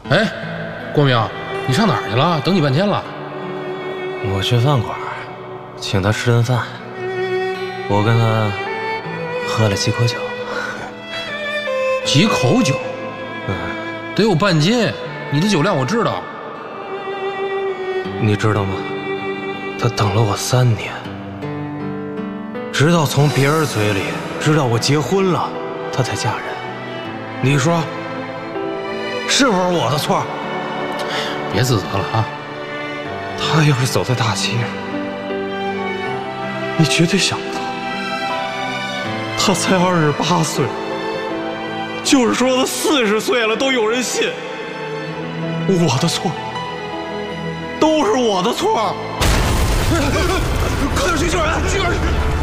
哎，国明，你上哪儿去了？等你半天了。 我去饭馆，请他吃顿饭。我跟他喝了几口酒。 几口酒？得有半斤。你的酒量我知道。 你知道吗？他等了我3年，直到从别人嘴里知道我结婚了，他才嫁人。你说，是不是我的错？ 别自责了啊！ 他要是走在大街上，你绝对想不到，他才28岁，就是说他40岁了都有人信。我的错，都是我的错。 快点去救人！去救人！